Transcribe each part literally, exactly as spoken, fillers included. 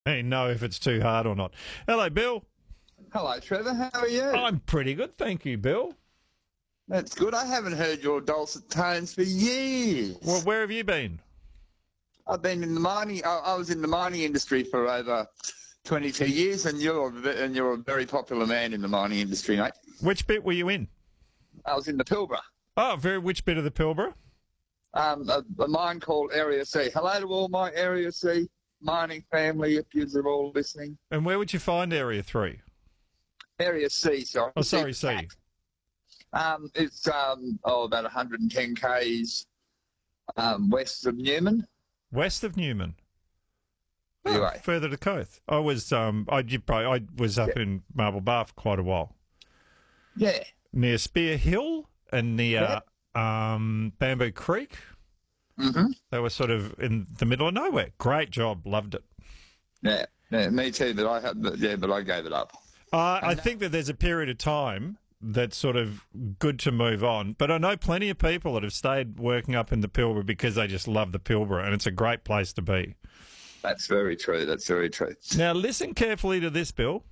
Hey, know if it's too hard or not. Hello, Bill. Hello, Trevor. How are you? I'm pretty good, thank you, Bill. That's good. I haven't heard your dulcet tones for years. Well, where have you been? I've been in the mining. I, I was in the mining industry for over twenty-two years, and you're a, ve- and you're a very popular man in the mining industry, mate. Which bit were you in? I was in the Pilbara, Oh, very. Which bit of the Pilbara? um, a, a mine called Area C. Hello to all my Area C mining family, if you're all listening. And where would you find Area Three? Area C, sorry. Oh, sorry, C. Um, it's um, oh about one hundred ten k's um, west of Newman. West of Newman. Oh, Anyway. further to Coath. I was um, I you probably, I was up in Marble Bar for quite a while, Yeah. near Spear Hill and near um, Bamboo Creek. Mm-hmm. They were sort of in the middle of nowhere. Great job, loved it. Yeah. Yeah, me too. But I had, but, yeah, but I gave it up. Uh, I think that there's a period of time that's sort of good to move on. But I know plenty of people that have stayed working up in the Pilbara because they just love the Pilbara, and it's a great place to be. That's very true. That's very true. Now, listen carefully to this, Bill.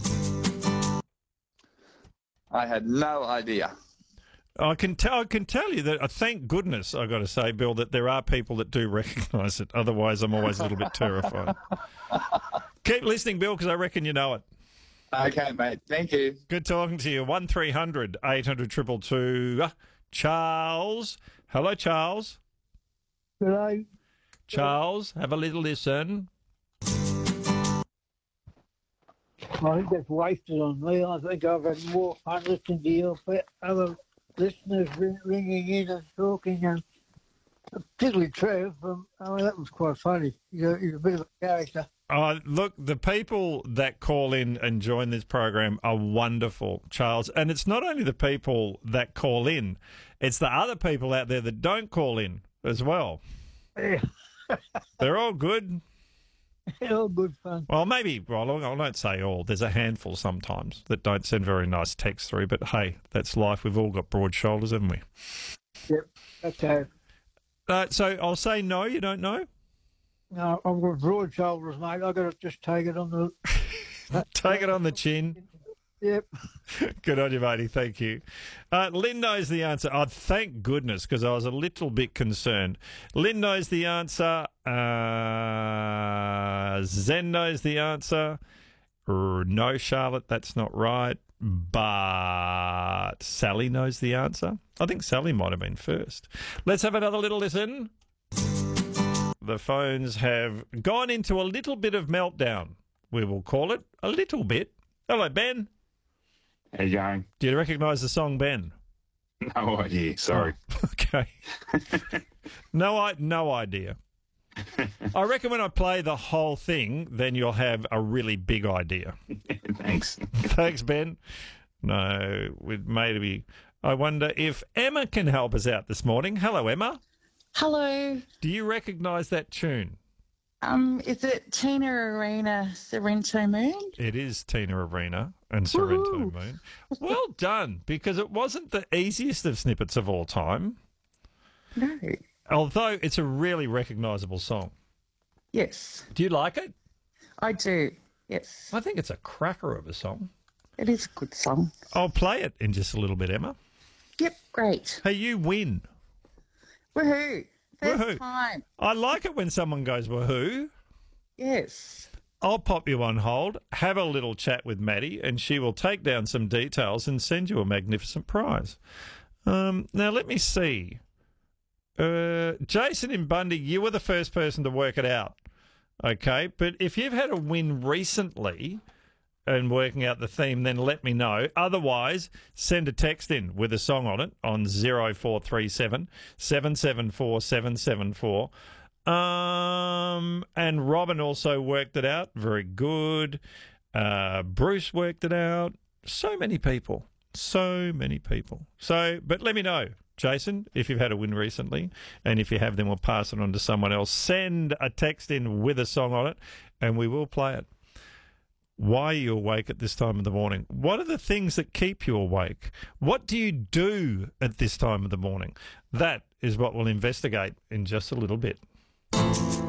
I had no idea. I can tell. I can tell you that. Uh, thank goodness, I got to say, Bill, that there are people that do recognise it. Otherwise, I'm always a little bit terrified. Keep listening, Bill, because I reckon you know it. Okay, mate. Thank you. Good talking to you. One three hundred eight hundred two two two. Uh, Charles. Hello, Charles. Hello. Charles, have a little listen. I think that's wasted on me. I think I've had more fun listening to your pe- other listeners ring, ringing in and talking, and particularly Trev. Um, I mean, that was quite funny. You're, you're a bit of a character. Uh, look, the people that call in and join this program are wonderful, Charles. And it's not only the people that call in, it's the other people out there that don't call in as well. Yeah, They're all good. all good fun. Well, maybe, well, I won't say all. There's a handful sometimes that don't send very nice texts through. But hey, that's life. We've all got broad shoulders, haven't we? Yep. Okay. Uh, so I'll say no, you don't know? No, I've got broad shoulders, mate. I've got to just take it on the. Take it on the chin. Yep. Good on you, matey. Thank you. Uh, Lynn knows the answer. Oh, thank goodness, because I was a little bit concerned. Lynn knows the answer. Uh, Zen knows the answer. Er, No, Charlotte, that's not right. But Sally knows the answer. I think Sally might have been first. Let's have another little listen. The phones have gone into a little bit of meltdown. We will call it a little bit. Hello, Ben. How you going? Do you recognise the song, Ben? No idea. Sorry. Oh, okay. no, I no idea. I reckon when I play the whole thing, then you'll have a really big idea. Thanks. Thanks, Ben. No, with maybe. I wonder if Emma can help us out this morning. Hello, Emma. Hello. Do you recognise that tune? Um, is it Tina Arena Sorrento Moon? It is Tina Arena and Sorrento Woohoo. Moon. Well done, because it wasn't the easiest of snippets of all time, No. although it's a really recognisable song. Yes, Do you like it? I do. Yes, I think it's a cracker of a song. it is a good song. I'll play it in just a little bit, Emma. Yep, great. Hey, you win. Woohoo. First Woohoo. time. I like it when someone goes, woohoo. Yes. I'll pop you on hold, have a little chat with Maddie, and she will take down some details and send you a magnificent prize. Um, now, let me see. Uh, Jason in Bundy, you were the first person to work it out. Okay, but if you've had a win recently and working out the theme, then let me know. Otherwise, send a text in with a song on it on zero four three seven, seven seven four, seven seven four. Um, and Robin also worked it out. Very good. Uh, Bruce worked it out. So many people. So many people. So, but let me know, Jason, if you've had a win recently. And if you have, then we'll pass it on to someone else. Send a text in with a song on it, and we will play it. Why are you awake at this time of the morning? What are the things that keep you awake? What do you do at this time of the morning? That is what we'll investigate in just a little bit.